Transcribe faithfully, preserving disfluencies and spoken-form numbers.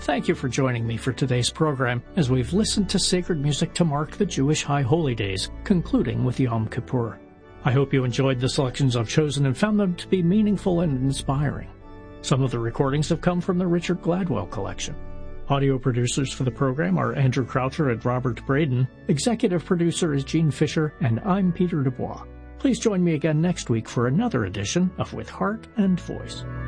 Thank you for joining me for today's program as we've listened to sacred music to mark the Jewish High Holy Days, concluding with Yom Kippur. I hope you enjoyed the selections I've chosen and found them to be meaningful and inspiring. Some of the recordings have come from the Richard Gladwell collection. Audio producers for the program are Andrew Croucher and Robert Braden. Executive producer is Gene Fisher, and I'm Peter Dubois. Please join me again next week for another edition of With Heart and Voice.